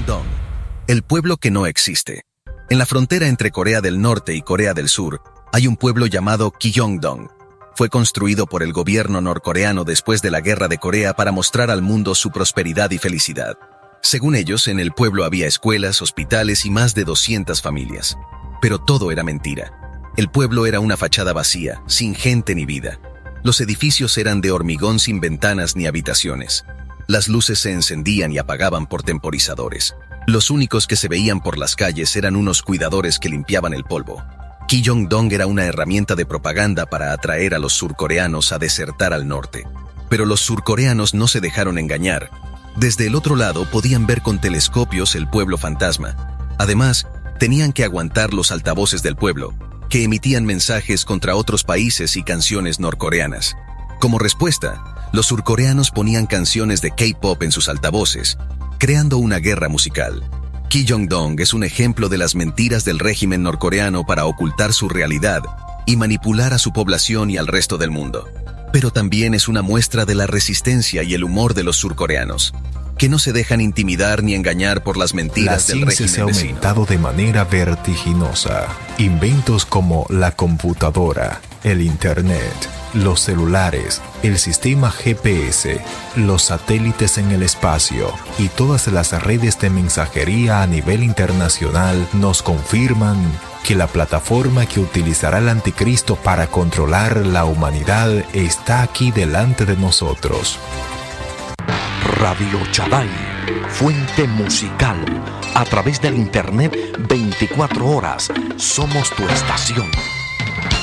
Kijong-dong, el pueblo que no existe. En la frontera entre Corea del Norte y Corea del Sur, hay un pueblo llamado Kijong-dong. Fue construido por el gobierno norcoreano después de la Guerra de Corea para mostrar al mundo su prosperidad y felicidad. Según ellos, en el pueblo había escuelas, hospitales y más de 200 familias. Pero todo era mentira. El pueblo era una fachada vacía, sin gente ni vida. Los edificios eran de hormigón sin ventanas ni habitaciones. Las luces se encendían y apagaban por temporizadores. Los únicos que se veían por las calles eran unos cuidadores que limpiaban el polvo. Kijong-dong era una herramienta de propaganda para atraer a los surcoreanos a desertar al norte. Pero los surcoreanos no se dejaron engañar. Desde el otro lado podían ver con telescopios el pueblo fantasma. Además, tenían que aguantar los altavoces del pueblo, que emitían mensajes contra otros países y canciones norcoreanas. Como respuesta, los surcoreanos ponían canciones de K-pop en sus altavoces, creando una guerra musical. Kijong-dong es un ejemplo de las mentiras del régimen norcoreano para ocultar su realidad y manipular a su población y al resto del mundo. Pero también es una muestra de la resistencia y el humor de los surcoreanos, que no se dejan intimidar ni engañar por las mentiras del régimen vecino. La ciencia se ha aumentado de manera vertiginosa. Inventos como la computadora, el internet, los celulares, el sistema GPS, los satélites en el espacio y todas las redes de mensajería a nivel internacional nos confirman que la plataforma que utilizará el anticristo para controlar la humanidad está aquí delante de nosotros. Radio Shaddai, fuente musical. A través del internet 24 horas, somos tu estación.